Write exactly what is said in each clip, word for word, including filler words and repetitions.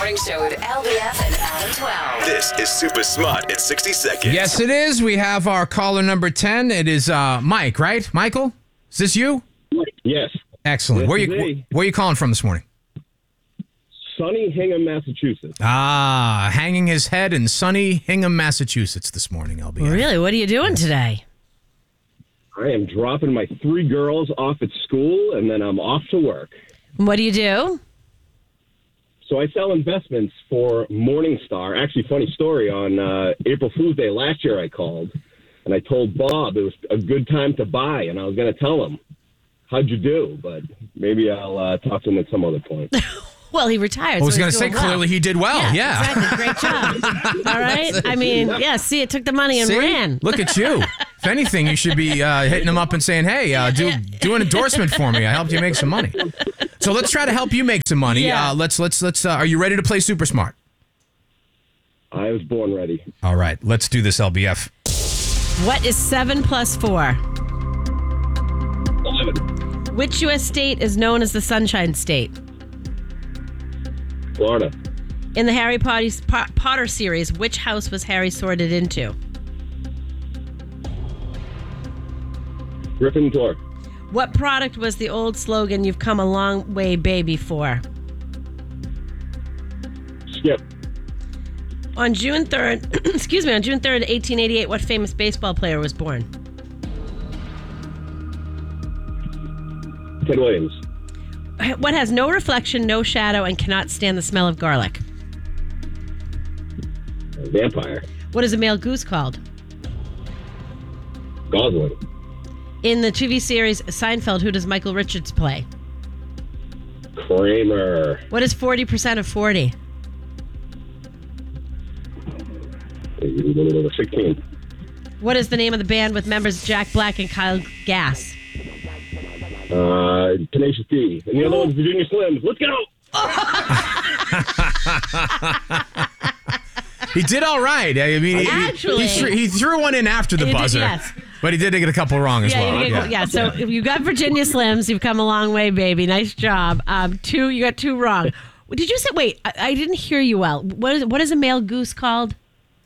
Morning Show with L B F and Adam twelve. This is Super Smart in sixty seconds. Yes, it is. We have our caller number ten. It is uh, Mike, right? Michael? Is this you? Yes. Excellent. Yes, where it's you me. where you calling from this morning? Sunny Hingham, Massachusetts. Ah, hanging his head in sunny Hingham, Massachusetts this morning, L B F. Really? What are you doing today? I am dropping my three girls off at school, and then I'm off to work. What do you do? So I sell investments for Morningstar. Actually, funny story, on uh, April Fool's Day last year I called, and I told Bob it was a good time to buy, and I was going to tell him, how'd you do? But maybe I'll uh, talk to him at some other point. Well, he retired. I was so going he's to say, doing well. clearly he did well. Yeah. Yeah, exactly. Great job. All right? I mean, yeah, see, it took the money and See? ran. Look at you. If anything, you should be uh, hitting him up and saying, hey, uh, do do an endorsement for me. I helped you make some money. So let's try to help you make some money. Yeah. Uh, let's, let's, let's. Uh, are you ready to play Super Smart? I was born ready. All right. Let's do this, L B F. What is seven plus four? eleven. Which U S state is known as the Sunshine State? Florida. In the Harry Potter, Potter series, which house was Harry sorted into? Gryffindor. What product was the old slogan, "You've come a long way, baby," for? Skip. On June third, excuse me, on June third, eighteen eighty-eight, what famous baseball player was born? Ted Williams. What has no reflection, no shadow, and cannot stand the smell of garlic? Vampire. What is a male goose called? Gosling. In the T V series Seinfeld, who does Michael Richards play? Kramer. What is forty percent of forty? sixteen. What is the name of the band with members Jack Black and Kyle Gass? Uh, Tenacious D. And the other one's Virginia Slims. Let's go! He did all right. I mean, he, Actually- he, he, he threw one in after the He did, buzzer. yes. But he did get a couple wrong as Yeah, well. you get- yeah. So if you got Virginia Slims, you've come a long way, baby. Nice job. Um, two, you got two wrong. Did you say? Wait, I, I didn't hear you well. What is what is a male goose called?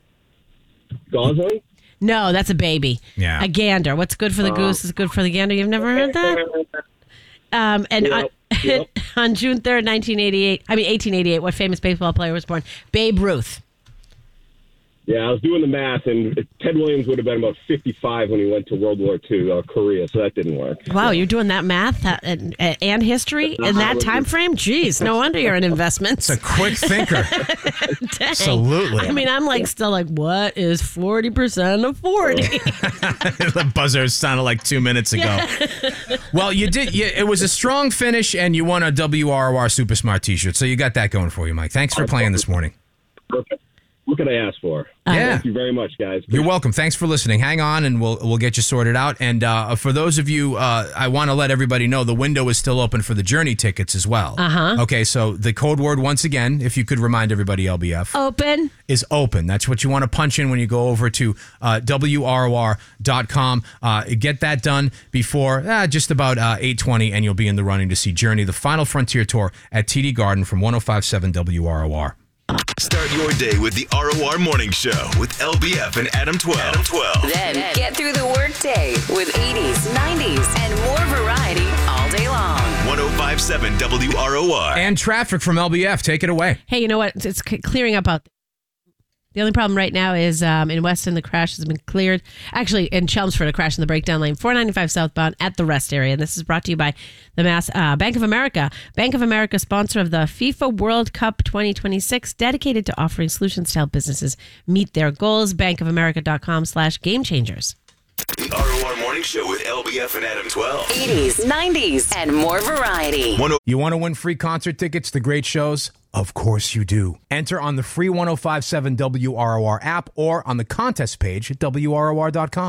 Gosling? No, that's a baby. Yeah. A gander. What's good for the goose is good for the gander. You've never heard that? Um, and Yep, on, yep. on June third, nineteen eighty-eight, I mean eighteen eighty-eight, what famous baseball player was born? Babe Ruth. Yeah, I was doing the math, and Ted Williams would have been about fifty-five when he went to World War Two, uh, Korea, so that didn't work. Wow, you're doing that math that, and, and history in that time frame? Jeez, no wonder you're in investments. It's a quick thinker. Dang. Absolutely. I mean, I'm like still like, what is forty percent of forty? The buzzer sounded like two minutes ago. Well, you did. You, it was a strong finish, and you won a W R O R Super Smart T-shirt, so you got that going for you, Mike. Thanks for playing this morning. Perfect. What could I ask for? Yeah. Thank you very much, guys. You're welcome. Thanks for listening. Hang on, and we'll we'll get you sorted out. And uh, for those of you, uh, I want to let everybody know the window is still open for the Journey tickets as well. Uh-huh. Okay, so the code word, once again, if you could remind everybody, L B F, Open. is open. That's what you want to punch in when you go over to uh, W R O R dot com. Uh, get that done before uh, just about uh, eight twenty, and you'll be in the running to see Journey, the Final Frontier Tour at T D Garden from one oh five point seven W R O R. Start your day with the R O R Morning Show with L B F and Adam twelve. Adam twelve. Then get through the workday with eighties, nineties, and more variety all day long. one oh five point seven W R O R. And traffic from L B F. Take it away. Hey, you know what? It's, it's c- clearing up out there. The only problem right now is um, in Weston, the crash has been cleared. Actually, in Chelmsford, a crash in the breakdown lane, four ninety-five southbound at the rest area. And this is brought to you by the Mass uh, Bank of America. Bank of America, sponsor of the FIFA World Cup twenty twenty-six, dedicated to offering solutions to help businesses meet their goals. bankofamerica.com slash game changers. The R O R Morning Show with L B F and Adam twelve. eighties, nineties, and more variety. You want to win free concert tickets to great shows? Of course you do. Enter on the free one oh five point seven W R O R app or on the contest page at W R O R dot com.